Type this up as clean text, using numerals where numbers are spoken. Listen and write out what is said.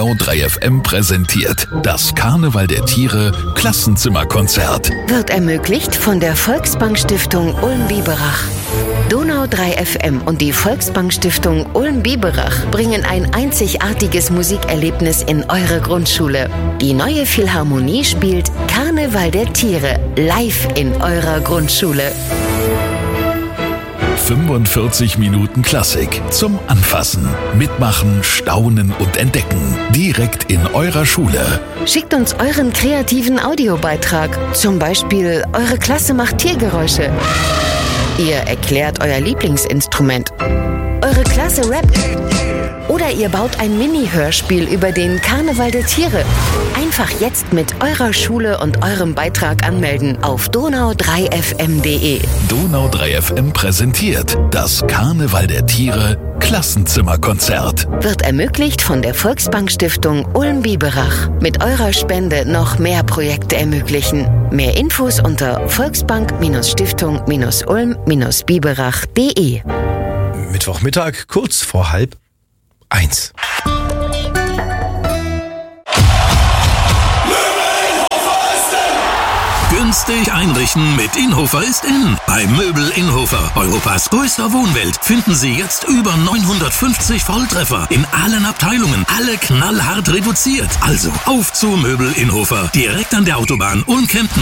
Donau 3 FM präsentiert das Karneval der Tiere Klassenzimmerkonzert. Wird ermöglicht von der Volksbank-Stiftung Ulm-Biberach. Donau 3 FM und die Volksbank-Stiftung Ulm-Biberach bringen ein einzigartiges Musikerlebnis in eure Grundschule. Die neue Philharmonie spielt Karneval der Tiere live in eurer Grundschule. 45 Minuten Klassik zum Anfassen, Mitmachen, Staunen und Entdecken. Direkt in eurer Schule. Schickt uns euren kreativen Audiobeitrag. Zum Beispiel, eure Klasse macht Tiergeräusche. Ihr erklärt euer Lieblingsinstrument. Eure Klasse rappt. Oder ihr baut ein Mini-Hörspiel über den Karneval der Tiere. Einfach jetzt mit eurer Schule und eurem Beitrag anmelden auf donau3fm.de. Donau 3 FM präsentiert das Karneval der Tiere Klassenzimmerkonzert. Wird ermöglicht von der Volksbank-Stiftung Ulm-Biberach. Mit eurer Spende noch mehr Projekte ermöglichen. Mehr Infos unter volksbank-stiftung-ulm-biberach.de. Mittwochmittag, kurz vor 12:30. Günstig einrichten mit Inhofer ist in. Bei Möbel Inhofer, Europas größter Wohnwelt, finden Sie jetzt über 950 Volltreffer in allen Abteilungen, alle knallhart reduziert. Also auf zu Möbel Inhofer, direkt an der Autobahn Ulm-Kempten.